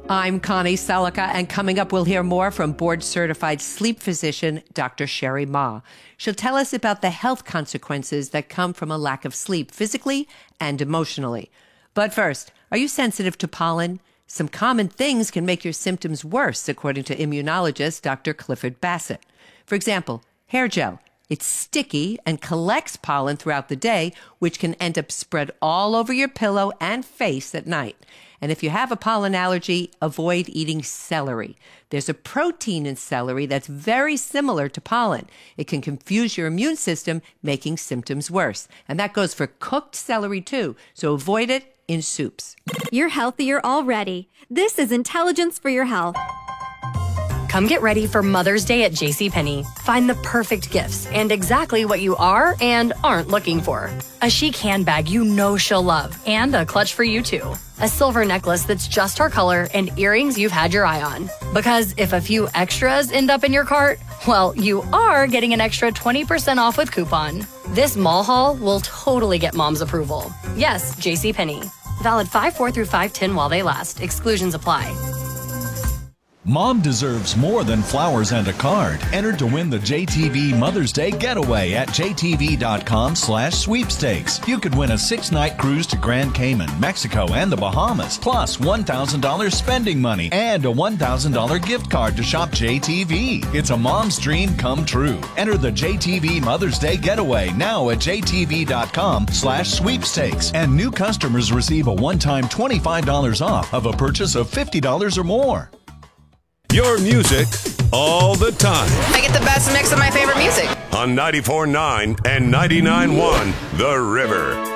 I'm Connie Selica, and coming up, we'll hear more from board-certified sleep physician Dr. Sherry Ma. She'll tell us about the health consequences that come from a lack of sleep, physically and emotionally. But first, are you sensitive to pollen? Some common things can make your symptoms worse, according to immunologist Dr. Clifford Bassett. For example, hair gel. It's sticky and collects pollen throughout the day, which can end up spread all over your pillow and face at night. And if you have a pollen allergy, avoid eating celery. There's a protein in celery that's very similar to pollen. It can confuse your immune system, making symptoms worse. And that goes for cooked celery too, so avoid it in soups. You're healthier already. This is Intelligence for Your Health. Come get ready for Mother's Day at JCPenney. Find the perfect gifts and exactly what you are and aren't looking for. A chic handbag you know she'll love, and a clutch for you too. A silver necklace that's just her color, and earrings you've had your eye on. Because if a few extras end up in your cart, well, you are getting an extra 20% off with coupon. This mall haul will totally get mom's approval. Yes, JCPenney. Valid 5/4 through 5/10 while they last. Exclusions apply. Mom deserves more than flowers and a card. Enter to win the JTV Mother's Day Getaway at jtv.com/sweepstakes. You could win a 6-night cruise to Grand Cayman, Mexico, and the Bahamas, plus $1,000 spending money and a $1,000 gift card to shop JTV. It's a mom's dream come true. Enter the JTV Mother's Day Getaway now at jtv.com/sweepstakes. And new customers receive a one-time $25 off of a purchase of $50 or more. Your music all the time. I get the best mix of my favorite music. On 94.9 and 99.1 The River.